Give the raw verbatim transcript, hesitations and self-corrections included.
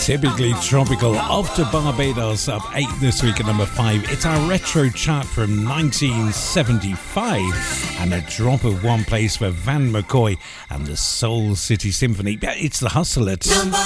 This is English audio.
Typically tropical, off to Barbados, up eight this week at number five. It's our retro chart from nineteen seventy-five, and a drop of one place for Van McCoy and the Soul City Symphony. It's The Hustle at